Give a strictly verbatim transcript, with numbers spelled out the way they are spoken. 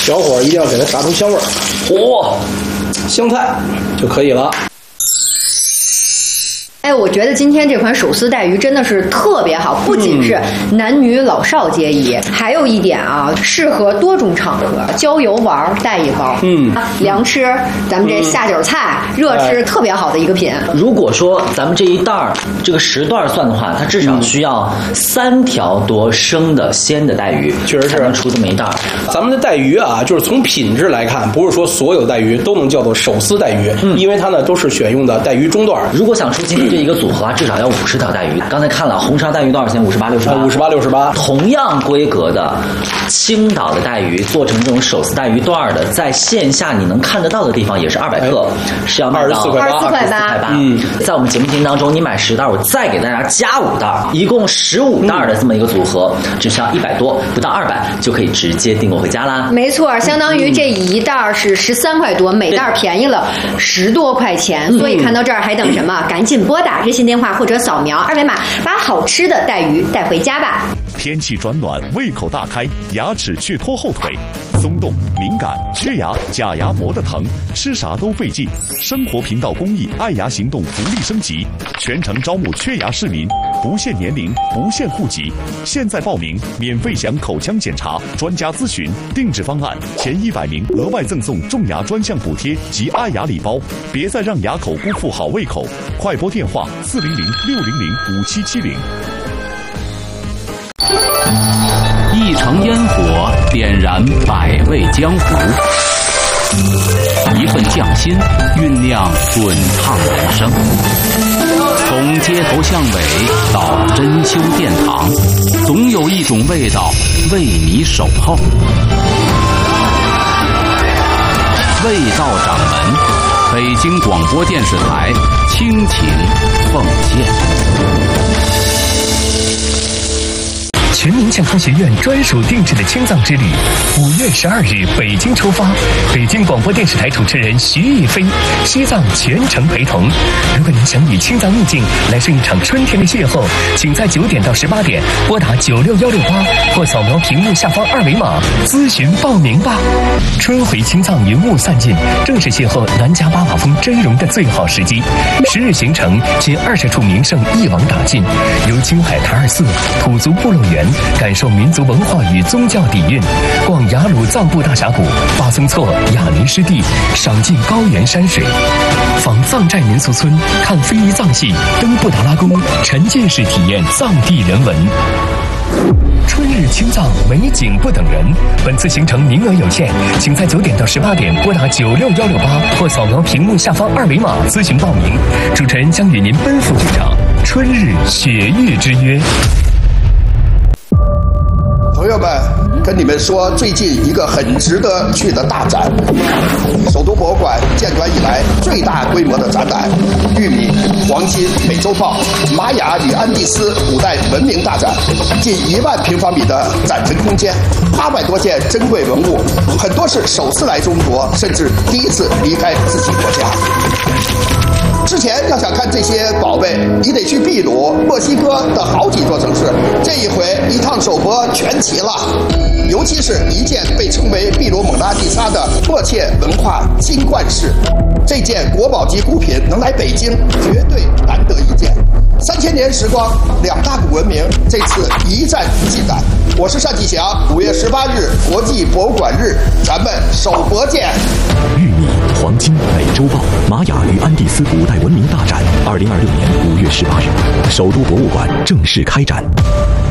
小火一定要给它炸出香味儿，嚯、哦，香菜就可以了。 哎，我觉得今天这款手撕带鱼真的是特别好，不仅是男女老少皆宜，嗯、还有一点啊，适合多种场合，郊游玩带一包，嗯，凉吃，咱们这下酒菜、嗯、热吃、哎、特别好的一个品。 如果说咱们这一袋儿这个十段算的话，它至少需要三条多生的鲜的带鱼， 确实是才能出这么一袋儿。 咱们的带鱼啊，就是从品质来看，不是说所有带鱼都能叫做手撕带鱼，嗯、因为它呢都是选用的带鱼中段。 如果想出今天这一个组合啊，至少要五十条带鱼。刚才看了红烧带鱼多少钱？五十八、六十八。 五十八、六十八。 同样规格的青岛的带鱼，做成这种手撕带鱼段的，在线下你能看得到的地方也是二百克，哎、是要卖到二十四块八。 二十四块八。 嗯，在我们节目厅当中，你买十袋，我再给大家加五袋，一共十五袋的这么一个组合，嗯、只需要一百多，不到二百就可以直接订购回家啦。 没错，相当于这一袋是十三块多，每袋便宜了十多块钱。嗯、所以看到这儿还等什么？赶紧拨打热线电话或者扫描二维码，把好吃的带鱼带回家吧。 天气转暖，胃口大开，牙齿却拖后腿，松动、敏感、缺牙、假牙磨得疼，吃啥都费劲。生活频道公益爱牙行动福利升级，全程招募缺牙市民，不限年龄，不限户籍。现在报名，免费享口腔检查、专家咨询、定制方案，前一百名额外赠送种牙专项补贴及爱牙礼包。别再让牙口辜负好胃口，快拨电话四零零六零零五七七零。 一城烟火点燃百味江湖，一份匠心酝酿滚烫人生。从街头巷尾到珍馐殿堂，总有一种味道为你守候。味道掌门，北京广播电视台倾情奉献。 全民健康学院专属定制的青藏之旅，五月十二日北京出发，北京广播电视台主持人徐艺飞，西藏全程陪同。如果您想与青藏秘境来上一场春天的邂逅，请在九点到十八点拨打九六幺六八或扫描屏幕下方二维码咨询报名吧。春回青藏云雾散尽，正是邂逅南迦巴瓦峰真容的最好时机。十日行程，近二十处名胜一网打尽，由青海塔尔寺、土族部落园感受民族文化与宗教底蕴，逛雅鲁藏布大峡谷、巴松措、雅尼湿地，赏尽高原山水，访藏寨民俗村，看非遗藏戏，登布达拉宫，沉浸式体验藏地人文。春日青藏，美景不等人。本次行程名额有限，请在九点到十八点拨打九六幺六八或扫描屏幕下方二维码咨询报名。主持人将与您奔赴这场春日雪域之约。 朋友们，跟你们说最近一个很值得去的大展，首都博物馆建馆以来最大规模的展览——玉米、黄金、美洲豹、玛雅与安第斯古代文明大展，近一万平方米的展陈空间，八百多件珍贵文物，很多是首次来中国，甚至第一次离开自己国家。之前要想看这些宝贝，你得去秘鲁、墨西哥的好几座城市。这一回一趟首博全齐了，尤其是一件被称为秘鲁蒙娜丽莎的迫切文化金冠饰，这件国宝级古品能来北京，绝对难得一见。三千年时光，两大古文明，这次一站尽览。我是单霁翔，五月十八日国际博物馆日，咱们首博见。 玉米、黄金、美洲豹、玛雅与安第斯古代文明大展，二零二六年五月十八日，首都博物馆正式开展。